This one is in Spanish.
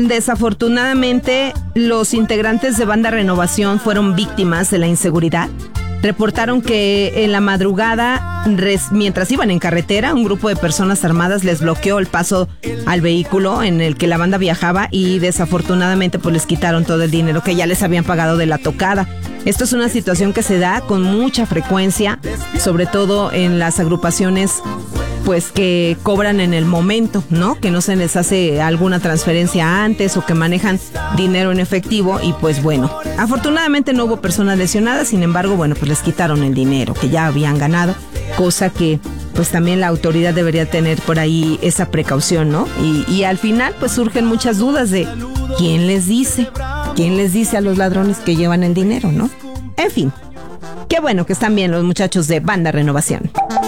Desafortunadamente, los integrantes de Banda Renovación fueron víctimas de la inseguridad. Reportaron que en la madrugada, mientras iban en carretera, un grupo de personas armadas les bloqueó el paso al vehículo en el que la banda viajaba y desafortunadamente pues les quitaron todo el dinero que ya les habían pagado de la tocada. Esto es una situación que se da con mucha frecuencia, sobre todo en las agrupaciones pues que cobran en el momento, ¿no? Que no se les hace alguna transferencia antes o que manejan dinero en efectivo y pues bueno, afortunadamente no hubo personas lesionadas, sin embargo, bueno, pues les quitaron el dinero que ya habían ganado, cosa que pues también la autoridad debería tener por ahí esa precaución, ¿no? Y al final pues surgen muchas dudas de ¿quién les dice a los ladrones que llevan el dinero, ¿no? En fin, qué bueno que están bien los muchachos de Banda Renovación.